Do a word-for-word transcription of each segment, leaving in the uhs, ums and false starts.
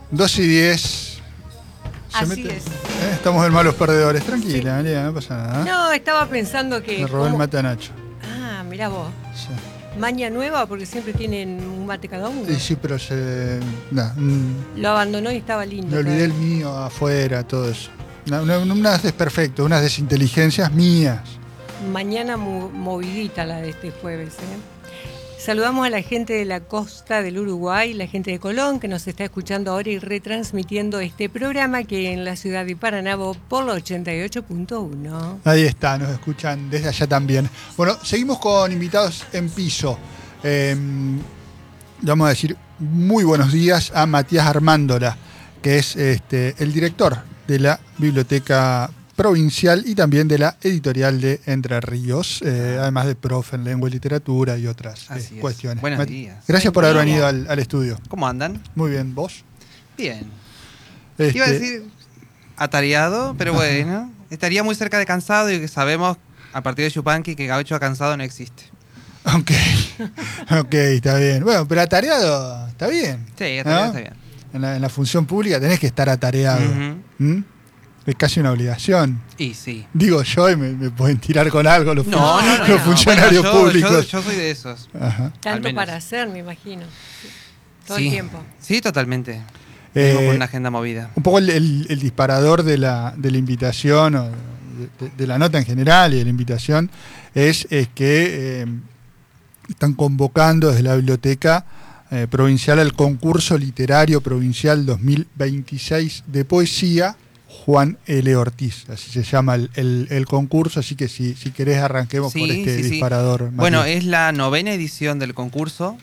dos y diez. Así mete... es. ¿Eh? Estamos en malos perdedores. Tranquila, sí. María, no pasa nada. No, estaba pensando que... Me robé ¿cómo? el mate a Nacho. Ah, mirá vos. Sí. Maña nueva porque siempre tienen un mate cada uno. Sí, sí, pero se... Nah, mm, Lo abandonó y estaba lindo. me olvidé el mío afuera, todo eso. Una, una, unas desperfectos, unas desinteligencias mías. Mañana mo- movidita la de este jueves, ¿eh? Saludamos a la gente de la costa del Uruguay, la gente de Colón que nos está escuchando ahora y retransmitiendo este programa que en la ciudad de Paranabo por la ochenta y ocho punto uno. Ahí está, nos escuchan desde allá también. Bueno, seguimos con invitados en piso. Eh, le vamos a decir muy buenos días a Matías Armándola, que es este, el director de la Biblioteca Provincial y también de la Editorial de Entre Ríos, eh, además de profe en lengua y literatura y otras eh, cuestiones. Buenos Mat- días. Gracias por haber venido al, al estudio. ¿Cómo andan? Muy bien, ¿vos? Bien. Este, Iba a decir atareado, pero Ajá. bueno. Estaría muy cerca de cansado y que sabemos, a partir de Yupanqui, que gaucho cansado no existe. Ok, ok, está bien. Bueno, pero atareado está bien. Sí, atareado ¿no? está bien. En la, en la función pública tenés que estar atareado. Ujú. ¿Mm? Es casi una obligación. Y sí. Digo yo y me, me pueden tirar con algo los, No, no, no. los no. funcionarios Bueno, yo, públicos. Yo, yo soy de esos. Ajá. Al Tanto menos. para hacer, me imagino. Todo Sí. el tiempo. Sí, totalmente. Eh, Vengo con una agenda movida. Un poco el, el- el disparador de la, de la invitación, o de, de- de la nota en general y de la invitación, es, es que eh, están convocando desde la Biblioteca eh, Provincial al concurso literario provincial dos mil veintiséis de poesía Juan L. Ortiz. Así se llama el, el- el concurso, así que si, si querés arranquemos Sí, por este sí, sí. disparador. Matías. Bueno, es la novena edición del concurso.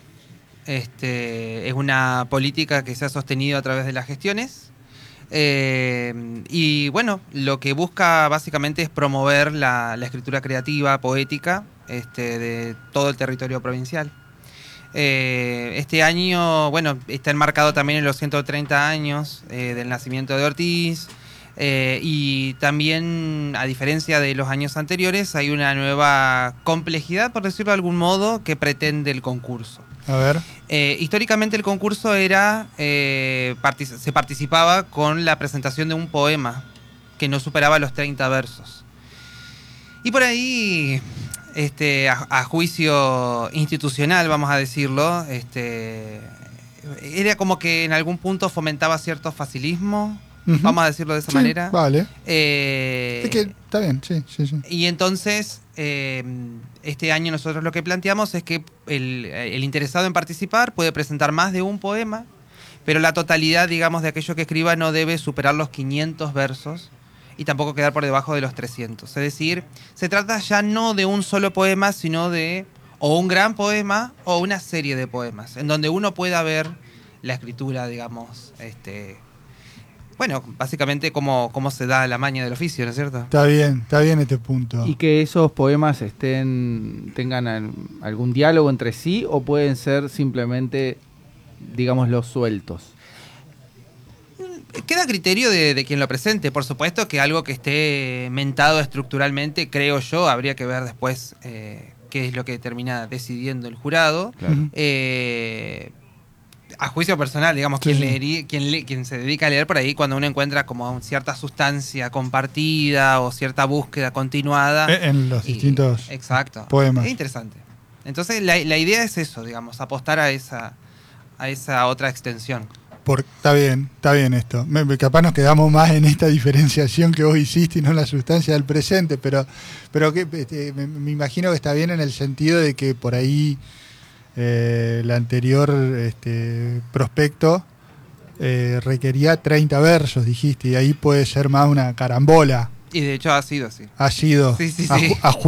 Este, es una política que se ha sostenido a través de las gestiones. Eh, y bueno, lo que busca básicamente es promover la, la escritura creativa, poética, este, de todo el territorio provincial. Eh, este año, bueno, está enmarcado también en los ciento treinta años eh, del nacimiento de Ortiz. Eh, y también, a diferencia de los años anteriores, hay una nueva complejidad, por decirlo de algún modo, que pretende el concurso. A ver. Eh, históricamente el concurso era eh, partic- se participaba con la presentación de un poema que no superaba los treinta versos. Y por ahí, este, a, a juicio institucional, vamos a decirlo, este, era como que en algún punto fomentaba cierto facilismo. Ujú. Vamos a decirlo de esa Sí, manera. Vale. Eh, Es que está bien, sí, sí, sí. y entonces, eh, este año nosotros lo que planteamos es que el, el interesado en participar puede presentar más de un poema, pero la totalidad, digamos, de aquello que escriba no debe superar los quinientos versos y tampoco quedar por debajo de los trescientos. Es decir, se trata ya no de un solo poema, sino de o un gran poema o una serie de poemas, en donde uno pueda ver la escritura, digamos, este... Bueno, básicamente cómo, cómo se da la maña del oficio, ¿no es cierto? Está bien, está bien este punto. Y que esos poemas estén tengan al- algún diálogo entre sí o pueden ser simplemente, digamos, los sueltos. Queda a criterio de, de quien lo presente. Por supuesto que algo que esté mentado estructuralmente, creo yo, habría que ver después eh, qué es lo que termina decidiendo el jurado. Claro. Eh, a juicio personal, digamos, Sí, quien, sí. leería- quien, le- quien se dedica a leer por ahí, cuando uno encuentra como cierta sustancia compartida o cierta búsqueda continuada. En- en los y- distintos exacto. poemas. Es interesante. Entonces la, la idea es eso, digamos, apostar a esa, a esa otra extensión. Por, está bien, está bien esto. Me- me- capaz nos quedamos más en esta diferenciación que vos hiciste y no en la sustancia del presente, pero, pero que, este, me, me imagino que está bien en el sentido de que por ahí eh, el anterior este, prospecto eh, requería treinta versos, dijiste, y ahí puede ser más una carambola. Y de hecho ha sido así. Ha sido Sí, sí, a sí. ju- a